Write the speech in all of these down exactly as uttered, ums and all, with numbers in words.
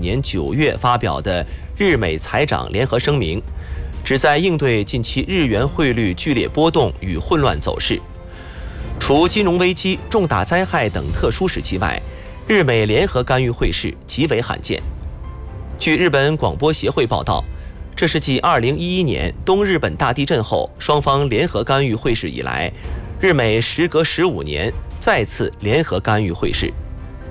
年九月发表的日美财长联合声明，旨在应对近期日元汇率剧烈波动与混乱走势。除金融危机、重大灾害等特殊时期外，日美联合干预汇市极为罕见。据日本广播协会报道，这是继二零一一年东日本大地震后双方联合干预汇市以来，日美时隔十五年再次联合干预汇市。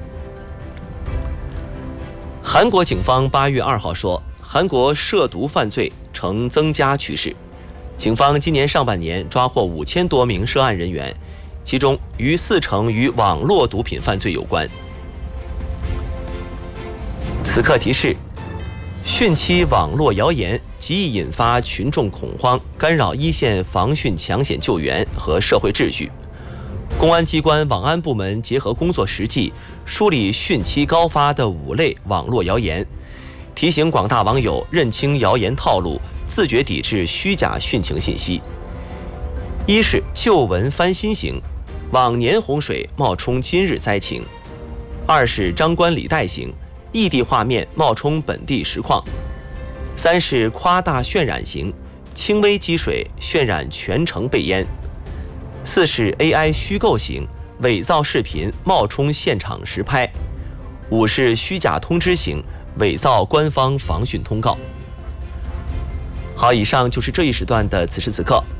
韩国警方八月二号说，韩国涉毒犯罪呈增加趋势，警方今年上半年抓获五千多名涉案人员，其中逾四成与网络毒品犯罪有关。此刻提示：汛期网络谣言极易引发群众恐慌，干扰一线防汛抢险救援和社会秩序。公安机关网安部门结合工作实际，梳理汛期高发的五类网络谣言，提醒广大网友认清谣言套路，自觉抵制虚假汛情信息。一是旧闻翻新型，往年洪水冒充今日灾情；二是张冠李戴型，异地画面冒充本地实况；三是夸大渲染型，轻微积水渲染全城被淹；四是 A I 虚构型，伪造视频冒充现场实拍；五是虚假通知型，伪造官方防汛通告。好，以上就是这一时段的此时此刻。